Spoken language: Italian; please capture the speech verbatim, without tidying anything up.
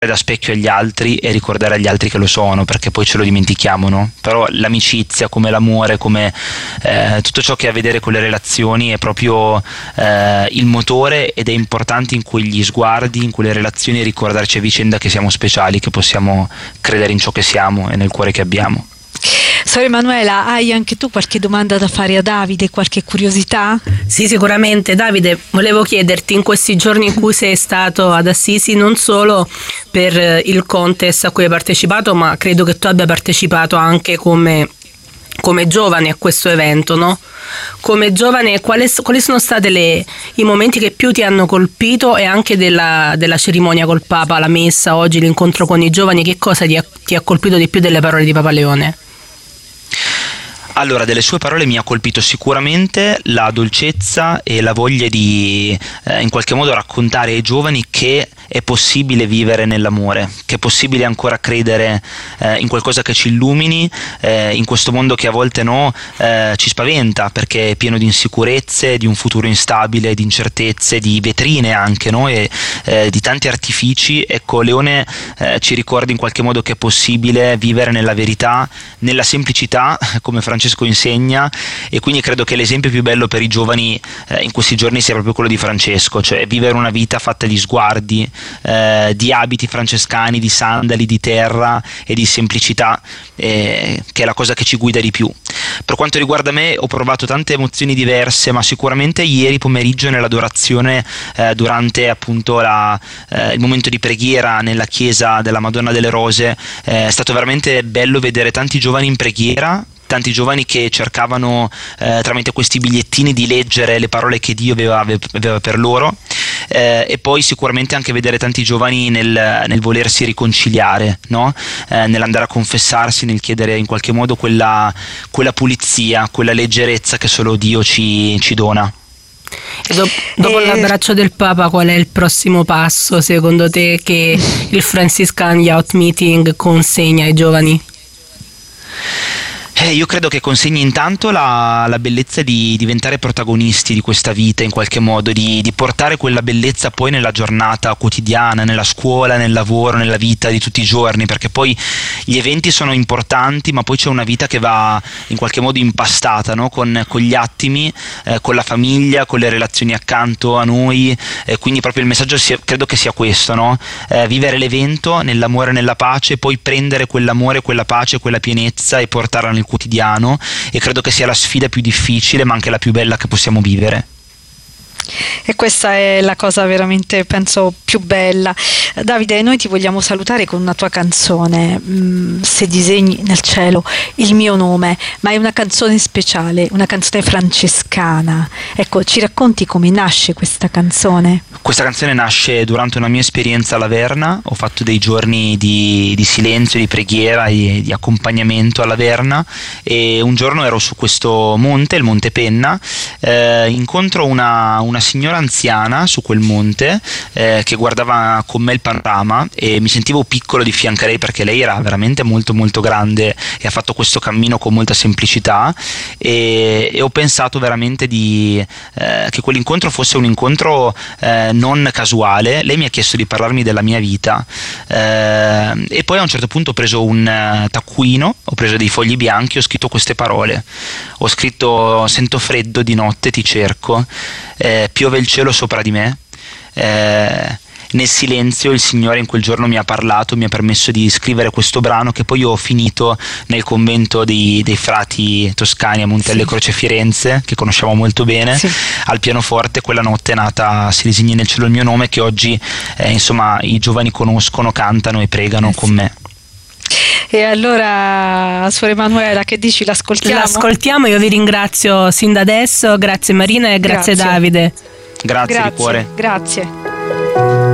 da specchio agli altri e ricordare agli altri che lo sono, perché poi ce lo dimentichiamo, no? Però l'amicizia, come l'amore, come eh, tutto ciò che ha a vedere con le relazioni è proprio eh, il motore, ed è importante in quegli sguardi, in quelle relazioni, ricordarci a vicenda che siamo speciali, che possiamo credere in ciò che siamo e nel cuore che abbiamo. Sora Emanuela, hai anche tu qualche domanda da fare a Davide, qualche curiosità? Sì, sicuramente. Davide, volevo chiederti, in questi giorni in cui sei stato ad Assisi, non solo per il contest a cui hai partecipato, ma credo che tu abbia partecipato anche come, come giovane a questo evento, no? Come giovane, quali, quali sono stati le, i momenti che più ti hanno colpito, e anche della, della cerimonia col Papa, la messa oggi, l'incontro con i giovani, che cosa ti ha, ti ha colpito di più delle parole di Papa Leone? Allora, delle sue parole mi ha colpito sicuramente la dolcezza e la voglia di eh, in qualche modo raccontare ai giovani che è possibile vivere nell'amore, che è possibile ancora credere eh, in qualcosa che ci illumini, eh, in questo mondo che a volte no eh, ci spaventa, perché è pieno di insicurezze, di un futuro instabile, di incertezze, di vetrine anche, no? E eh, di tanti artifici. Ecco, Leone eh, ci ricorda in qualche modo che è possibile vivere nella verità, nella semplicità, come Francesco insegna, e quindi credo che l'esempio più bello per i giovani eh, in questi giorni sia proprio quello di Francesco, cioè vivere una vita fatta di sguardi, eh, di abiti francescani, di sandali, di terra e di semplicità, eh, che è la cosa che ci guida di più. Per quanto riguarda me, ho provato tante emozioni diverse, ma sicuramente ieri pomeriggio nell'adorazione, eh, durante appunto la, eh, il momento di preghiera nella chiesa della Madonna delle Rose, eh, è stato veramente bello vedere tanti giovani in preghiera, tanti giovani che cercavano eh, tramite questi bigliettini di leggere le parole che Dio aveva, aveva per loro, eh, e poi sicuramente anche vedere tanti giovani nel, nel volersi riconciliare, no? eh, nell'andare a confessarsi, nel chiedere in qualche modo quella, quella pulizia, quella leggerezza che solo Dio ci, ci dona. E do- dopo e... l'abbraccio del Papa, qual è il prossimo passo secondo te che il Franciscan Youth Meeting consegna ai giovani? Eh, io credo che consegni intanto la, la bellezza di diventare protagonisti di questa vita, in qualche modo, di, di portare quella bellezza poi nella giornata quotidiana, nella scuola, nel lavoro, nella vita di tutti i giorni, perché poi gli eventi sono importanti, ma poi c'è una vita che va in qualche modo impastata, no? con, con gli attimi, eh, con la famiglia, con le relazioni accanto a noi, eh, quindi proprio il messaggio sia, credo che sia questo, no? eh, vivere l'evento nell'amore e nella pace, poi prendere quell'amore, quella pace, quella pienezza e portarla nel quotidiano, e credo che sia la sfida più difficile ma anche la più bella che possiamo vivere. E questa è la cosa veramente, penso, più bella. Davide, noi ti vogliamo salutare con una tua canzone, Se disegni nel cielo il mio nome, ma è una canzone speciale, una canzone francescana. Ecco, ci racconti come nasce questa canzone? Questa canzone nasce durante una mia esperienza a Laverna. Ho fatto dei giorni di, di silenzio, di preghiera e di accompagnamento a Laverna, e un giorno ero su questo monte, il Monte Penna, eh, incontro una, una signora anziana su quel monte eh, che guardava con me il panorama, e mi sentivo piccolo di fianco a lei, perché lei era veramente molto molto grande e ha fatto questo cammino con molta semplicità, e, e ho pensato veramente di, eh, che quell'incontro fosse un incontro eh, non casuale. Lei mi ha chiesto di parlarmi della mia vita, eh, e poi a un certo punto ho preso un uh, taccuino, ho preso dei fogli bianchi, ho scritto queste parole, ho scritto: sento freddo di notte, ti cerco, eh, piove il cielo sopra di me, eh, nel silenzio il Signore in quel giorno mi ha parlato, mi ha permesso di scrivere questo brano, che poi ho finito nel convento dei, dei frati toscani a Montelle sì. Croce Firenze, che conosciamo molto bene, sì. al pianoforte. Quella notte è nata Se disegni nel cielo il mio nome, che oggi eh, insomma i giovani conoscono, cantano e pregano eh, con sì. me. E allora, Suor Emanuela, che dici? L'ascoltiamo? L'ascoltiamo, io vi ringrazio sin da adesso, grazie Marina e grazie, grazie. Davide. Grazie, grazie di cuore. Grazie.